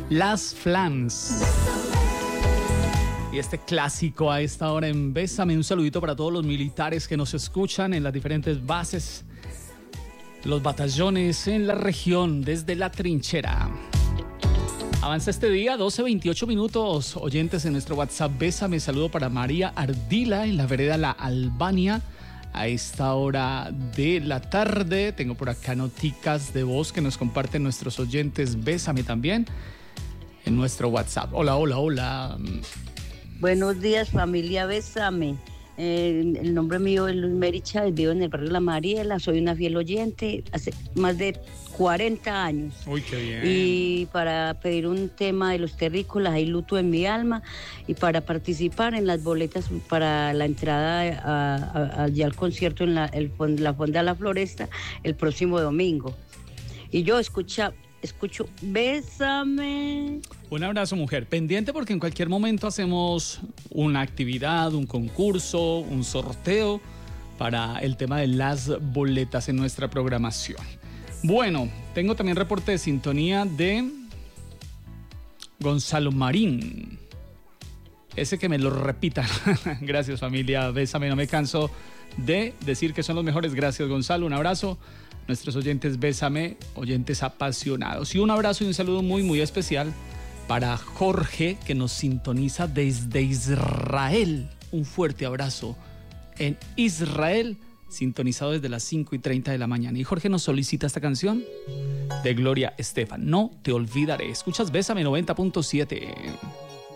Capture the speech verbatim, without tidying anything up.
Las Flans. Y este clásico a esta hora en Bésame. Un saludito para todos los militares que nos escuchan en las diferentes bases, los batallones en la región, desde la trinchera. Avanza este día, doce veintiocho minutos, oyentes en nuestro WhatsApp. Bésame, saludo para María Ardila en la vereda La Albania a esta hora de la tarde. Tengo por acá noticas de voz que nos comparten nuestros oyentes. Bésame también en nuestro WhatsApp. Hola, hola, hola. Buenos días, familia Bésame. Eh, el nombre mío es Luz Mary Chávez, vivo en el barrio La Mariela, soy una fiel oyente hace más de cuarenta años. Uy, qué bien. Y para pedir un tema de los terrícolas, hay luto en mi alma, y para participar en las boletas para la entrada a, a, allá al concierto en la, el, la Fonda La Floresta el próximo domingo. Y yo escucha, escucho Bésame. Un abrazo, mujer. Pendiente porque en cualquier momento hacemos una actividad, un concurso, un sorteo para el tema de las boletas en nuestra programación. Bueno, tengo también reporte de sintonía de Gonzalo Marín. Ese que me lo repita. Gracias, familia Bésame. No me canso de decir que son los mejores. Gracias, Gonzalo. Un abrazo. Nuestros oyentes Bésame, oyentes apasionados. Y un abrazo y un saludo muy, muy especial para Jorge, que nos sintoniza desde Israel. Un fuerte abrazo en Israel, sintonizado desde las cinco y treinta de la mañana. Y Jorge nos solicita esta canción de Gloria Estefan. No te olvidaré. Escuchas Bésame noventa punto siete.